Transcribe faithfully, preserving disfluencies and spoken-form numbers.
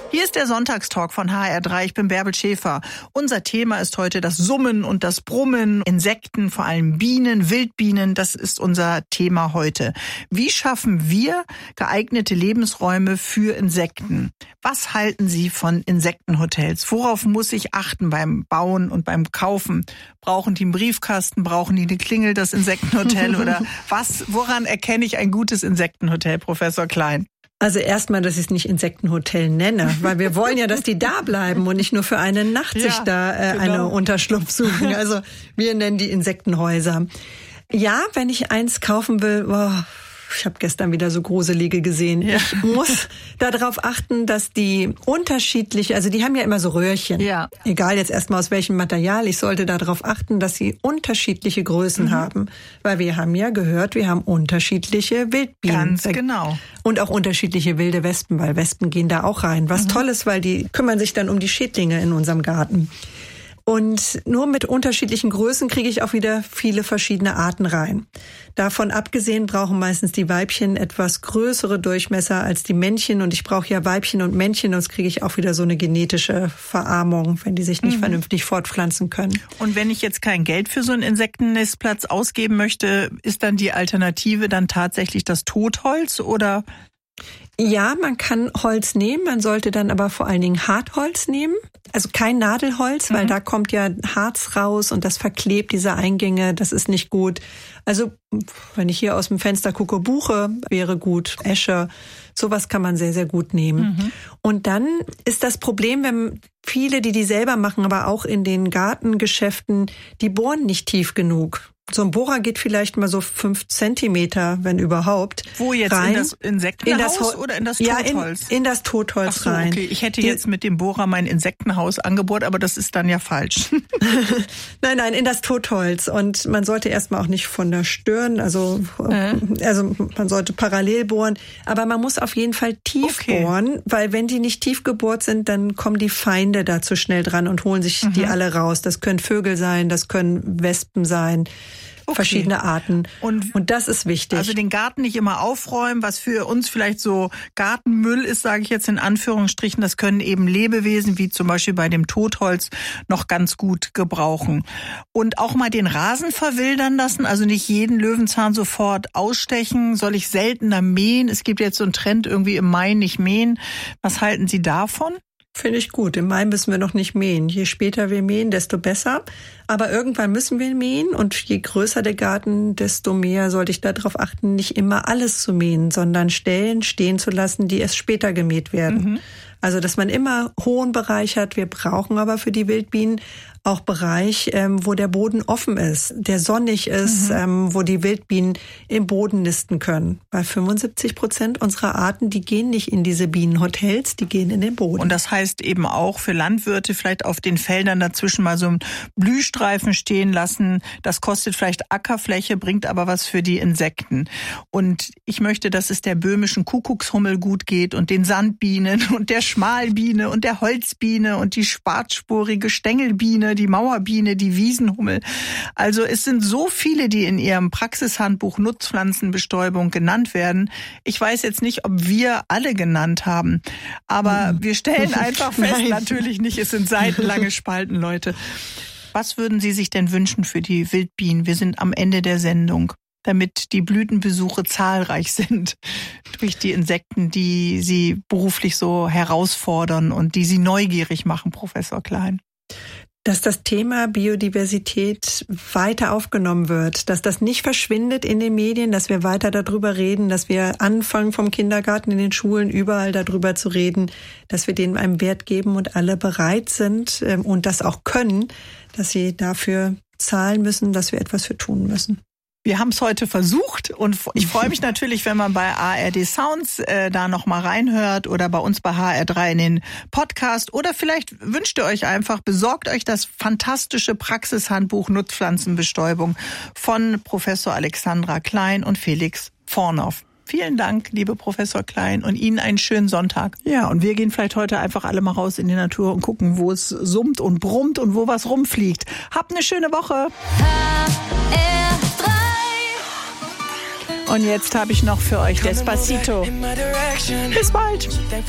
Hier ist der Sonntagstalk von H R drei. Ich bin Bärbel Schäfer. Unser Thema ist heute das Summen und das Brummen. Insekten, vor allem Bienen, Wildbienen, das ist unser Thema heute. Wie schaffen wir geeignete Lebensräume für Insekten? Was halten Sie von Insektenhotels? Worauf muss ich achten beim Bauen und beim Kaufen? Brauchen die einen Briefkasten? Brauchen die eine Klingel, das Insektenhotel? Oder was? Woran erkenne ich ein gutes Insektenhotel, Professor Klein? Also erstmal, dass ich es nicht Insektenhotel nenne, weil wir wollen ja, dass die da bleiben und nicht nur für eine Nacht ja, sich da äh, genau. eine Unterschlupf suchen. Also wir nennen die Insektenhäuser. Ja, wenn ich eins kaufen will, boah, ich habe gestern wieder so gruselige gesehen. Ja. Ich muss darauf achten, dass die unterschiedlich, also die haben ja immer so Röhrchen. Ja. Egal jetzt erstmal aus welchem Material. Ich sollte darauf achten, dass sie unterschiedliche Größen mhm. haben. Weil wir haben ja gehört, wir haben unterschiedliche Wildbienen. Ganz genau. Und auch unterschiedliche wilde Wespen, weil Wespen gehen da auch rein. Was mhm. toll ist, weil die kümmern sich dann um die Schädlinge in unserem Garten. Und nur mit unterschiedlichen Größen kriege ich auch wieder viele verschiedene Arten rein. Davon abgesehen brauchen meistens die Weibchen etwas größere Durchmesser als die Männchen. Und ich brauche ja Weibchen und Männchen, sonst kriege ich auch wieder so eine genetische Verarmung, wenn die sich nicht mhm. vernünftig fortpflanzen können. Und wenn ich jetzt kein Geld für so einen Insektennistplatz ausgeben möchte, ist dann die Alternative dann tatsächlich das Totholz oder? Ja, man kann Holz nehmen, man sollte dann aber vor allen Dingen Hartholz nehmen. Also kein Nadelholz, weil mhm. da kommt ja Harz raus und das verklebt diese Eingänge, das ist nicht gut. Also wenn ich hier aus dem Fenster gucke, Buche wäre gut, Esche, sowas kann man sehr, sehr gut nehmen. Mhm. Und dann ist das Problem, wenn viele, die die selber machen, aber auch in den Gartengeschäften, die bohren nicht tief genug. So ein Bohrer geht vielleicht mal so fünf Zentimeter, wenn überhaupt. Wo jetzt? Rein. In das Insektenhaus in das oder in das Totholz? Ja, in, in das Totholz Ach so, rein. Okay. Ich hätte jetzt mit dem Bohrer mein Insektenhaus angebohrt, aber das ist dann ja falsch. Nein, nein, in das Totholz. Und man sollte erstmal auch nicht von der Stirn, also, äh. also man sollte parallel bohren. Aber man muss auf jeden Fall tief okay. bohren, weil wenn die nicht tief gebohrt sind, dann kommen die Feinde da zu schnell dran und holen sich mhm. die alle raus. Das können Vögel sein, das können Wespen sein. Okay. Verschiedene Arten. Und, und das ist wichtig. Also den Garten nicht immer aufräumen, was für uns vielleicht so Gartenmüll ist, sage ich jetzt in Anführungsstrichen, das können eben Lebewesen, wie zum Beispiel bei dem Totholz, noch ganz gut gebrauchen. Und auch mal den Rasen verwildern lassen, also nicht jeden Löwenzahn sofort ausstechen, soll ich seltener mähen. Es gibt jetzt so einen Trend, irgendwie im Mai nicht mähen. Was halten Sie davon? Finde ich gut. Im Mai müssen wir noch nicht mähen. Je später wir mähen, desto besser. Aber irgendwann müssen wir mähen und je größer der Garten, desto mehr sollte ich darauf achten, nicht immer alles zu mähen, sondern Stellen stehen zu lassen, die erst später gemäht werden. Mhm. Also, dass man immer hohen Bereich hat. Wir brauchen aber für die Wildbienen auch Bereich, ähm, wo der Boden offen ist, der sonnig ist, mhm. ähm, wo die Wildbienen im Boden nisten können. Weil fünfundsiebzig Prozent unserer Arten, die gehen nicht in diese Bienenhotels, die gehen in den Boden. Und das heißt eben auch für Landwirte vielleicht auf den Feldern dazwischen mal so einen Blühstreifen stehen lassen. Das kostet vielleicht Ackerfläche, bringt aber was für die Insekten. Und ich möchte, dass es der böhmischen Kuckuckshummel gut geht und den Sandbienen und der Schmalbiene und der Holzbiene und die schwarzspurige Stängelbiene, die Mauerbiene, die Wiesenhummel. Also es sind so viele, die in ihrem Praxishandbuch Nutzpflanzenbestäubung genannt werden. Ich weiß jetzt nicht, ob wir alle genannt haben, aber wir stellen einfach fest, natürlich nicht, es sind seitenlange Spalten, Leute. Was würden Sie sich denn wünschen für die Wildbienen? Wir sind am Ende der Sendung, damit die Blütenbesuche zahlreich sind durch die Insekten, die Sie beruflich so herausfordern und die Sie neugierig machen, Professor Klein. Dass das Thema Biodiversität weiter aufgenommen wird, dass das nicht verschwindet in den Medien, dass wir weiter darüber reden, dass wir anfangen vom Kindergarten in den Schulen überall darüber zu reden, dass wir denen einen Wert geben und alle bereit sind und das auch können, dass sie dafür zahlen müssen, dass wir etwas für tun müssen. Wir haben es heute versucht und ich freue mich natürlich, wenn man bei A R D Sounds äh, da noch mal reinhört oder bei uns bei H R drei in den Podcast oder vielleicht wünscht ihr euch einfach, besorgt euch das fantastische Praxishandbuch Nutzpflanzenbestäubung von Professor Alexandra Klein und Felix Vornoff. Vielen Dank, liebe Professor Klein, und Ihnen einen schönen Sonntag. Ja, und wir gehen vielleicht heute einfach alle mal raus in die Natur und gucken, wo es summt und brummt und wo was rumfliegt. Habt eine schöne Woche. H R drei. Und jetzt habe ich noch für euch Despacito. Bis bald.